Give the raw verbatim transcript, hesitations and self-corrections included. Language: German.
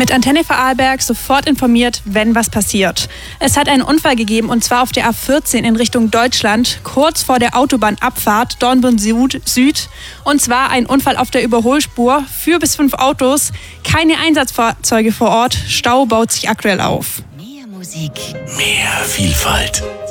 Mit Antenne Vorarlberg sofort informiert, wenn was passiert. Es hat einen Unfall gegeben und zwar auf der A vierzehn in Richtung Deutschland, kurz vor der Autobahnabfahrt Dornbirn Süd. Und zwar ein Unfall auf der Überholspur, vier bis fünf Autos, keine Einsatzfahrzeuge vor Ort, Stau baut sich aktuell auf. Mehr Musik, mehr Vielfalt.